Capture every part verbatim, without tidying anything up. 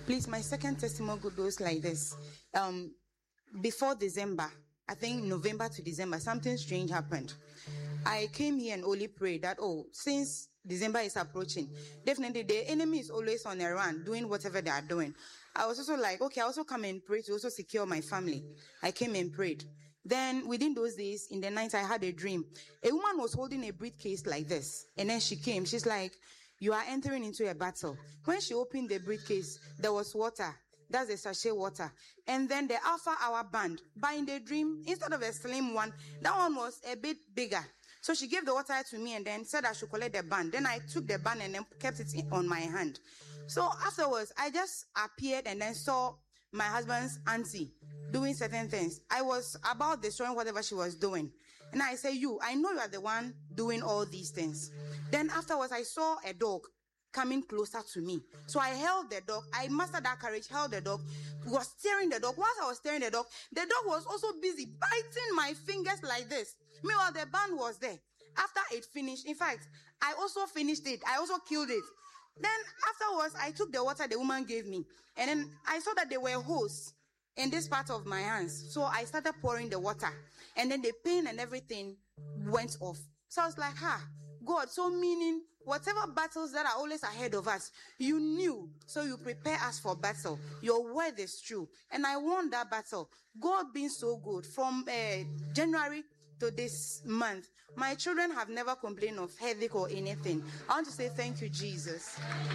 Please, my second testimony goes like this. Um, before December, I think November to December, something strange happened. I came here and only prayed that, oh, since December is approaching, definitely the enemy is always on a run, doing whatever they are doing. I was also like, okay, I also come and pray to also secure my family. I came and prayed. Then within those days, in the night, I had a dream. A woman was holding a briefcase like this. And then she came. She's like, you are entering into a battle. When she opened the briefcase, there was water. That's the sachet water. And then the Alpha Hour band. But in the dream, instead of a slim one, that one was a bit bigger. So she gave the water to me and then said I should collect the band. Then I took the band and then kept it on my hand. So afterwards, I just appeared and then saw my husband's auntie doing certain things. I was about destroying whatever she was doing. And I say, you, I know you are the one doing all these things. Then afterwards, I saw a dog coming closer to me. So I held the dog. I mastered that courage, held the dog, was staring the dog. Whilst I was staring the dog, the dog was also busy biting my fingers like this. Meanwhile, the band was there. After it finished, in fact, I also finished it. I also killed it. Then afterwards, I took the water the woman gave me. And then I saw that there were holes in this part of my hands. So I started pouring the water. And then the pain and everything went off. So I was like, ha, God, so meaning whatever battles that are always ahead of us, you knew. So you prepare us for battle. Your word is true. And I won that battle. God being so good. From uh, January to this month, my children have never complained of headache or anything. I want to say thank you, Jesus.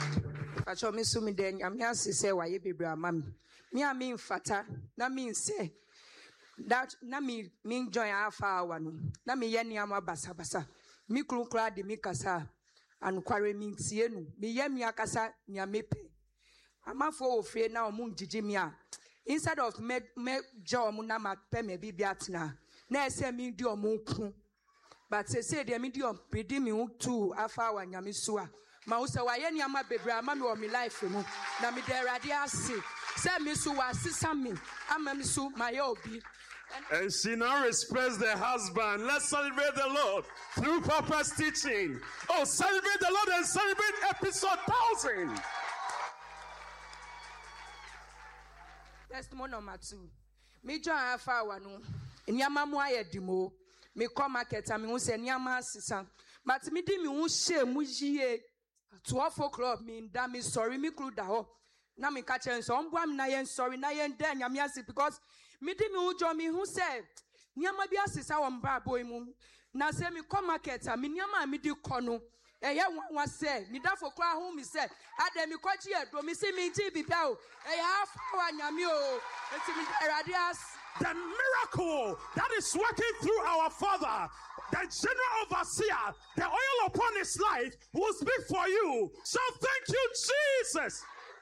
That na me me join Alpha Hour no na me ye niama basa basa mi kru kra de mi kasa anu kware mi tie nu me ye mi akasa nya mepe amafo ofie na omu ngigi mi a instead of me me jo omu na ma pe me bibia tena na ese mi di omu ku but se se de mi di om pedi mi tu Alpha Hour nya mi so a ma wo se wa ye niama bebra ma me o mi life mu na me de erade ase se mi so wa sisa mi ama mi so ma ye obi. And she now respects the husband. Let's celebrate the Lord through Papa's teaching. Oh, celebrate the Lord and celebrate episode one thousand. Testimony number two. Me join Alpha Hour no. Nyama mo ayedimo. Me come market and me hu say nyama asisa. But me di me hu share mu yie. twelve o'clock me nda me sorry me kru da ho. Na me ka chen so omboa me na yen sorry na yen da nyame ase because me di me ujo me hu say nyama bi asesa wo mba boy mu na say me come market me nyama me di kono eye wan say me da for kra hu me say ade me kwachi edo me say me ti bibia o eye Alpha Hour nyame o enti me erade as the miracle that is working through our Father, the general overseer, the oil upon his life will speak for you. So thank you, Jesus.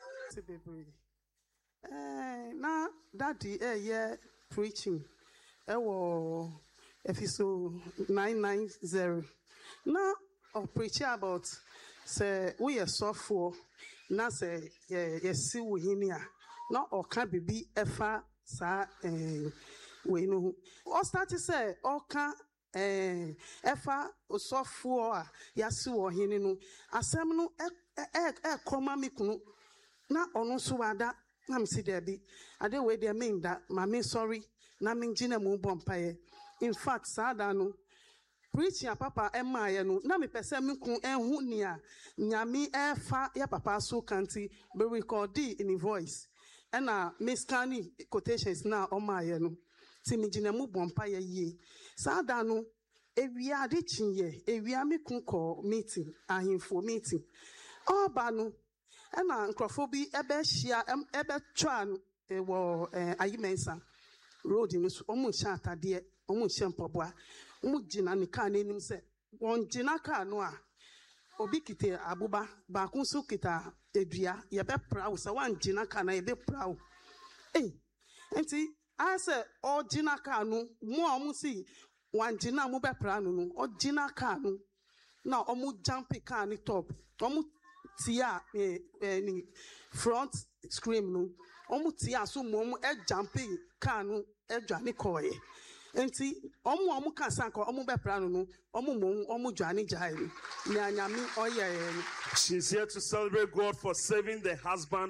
Eh, na daddy eh yeah preaching. Eh wo episode nine ninety. Na or preaching about say we are software. Na say yeah yeah see we hinia. Na or can be efa sa eh we no. Or start to say or can eh efa software ya see we hini no. Asem no eh eh eh koma mi kunu. Na ono so wada na me see there be ade we there mean that mama sorry na me gina mu bompaye. In fact sada no preaching ya papa emma ye no na me pese me kun enhu nia nyame efa ya papa so kanti be record in a voice and na me scanning quotations na o ma ye no ti me gina mu bompaye ye sada no ewia ade chinye ewia me kun ko meeting ahimfo meeting oba no ena nkrofobi ebe hia ebe twa wo ayimensa road ni so omu hia atade omu hia mpoboa omu gina ne ka nanim se won gina ka no a obi kite abuba ba kun so kita edua ye be prawo se wan gina ka na ye be prawo eh enti I say o gina ka no mo omu si wan gina mo be prawo no o gina ka no na omu jump ka ni top omu tia eh, eh, ni front screen no omu tia so mo omu e jumping car no e dwane koye enti omu omu ka san ko omu be pra no no omu mo omu dwane jai ni anyame oye. She's here to celebrate God for saving the husband